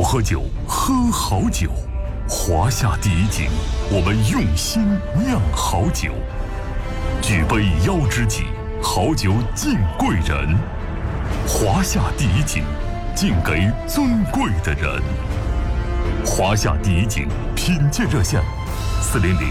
喝酒，喝好酒。华夏第一井，我们用心酿好酒。举杯邀知己，好酒敬贵人。华夏第一井，敬给尊贵的人。华夏第一井品鉴热线：400